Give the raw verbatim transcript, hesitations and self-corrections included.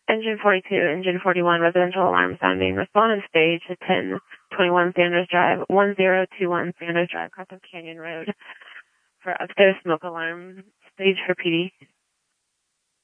Engine forty-two, Engine forty-one, residential alarm sounding. Respond on stage to ten twenty-one Sanders Drive, one zero two one Sanders Drive, Crescent Canyon Road for upstairs smoke alarm. Stage for P D.